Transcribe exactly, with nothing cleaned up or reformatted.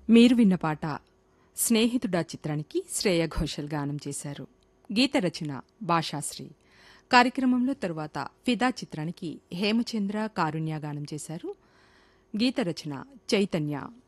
మీరు విన్న పాట స్నేహితుడా చిత్రానికి శ్రేయ ఘోషల్ గానం చేశారు. గీత రచన భాషాశ్రీ. కార్యక్రమంలో తరువాత ఫిదా చిత్రానికి హేమచంద్ర కారుణ్య గానం చేశారు. గీత రచన చైతన్య.